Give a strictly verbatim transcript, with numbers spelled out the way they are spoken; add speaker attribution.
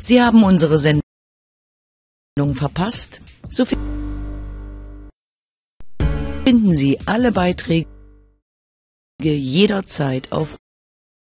Speaker 1: Sie haben unsere Sendung verpasst. So finden Sie alle Beiträge jederzeit auf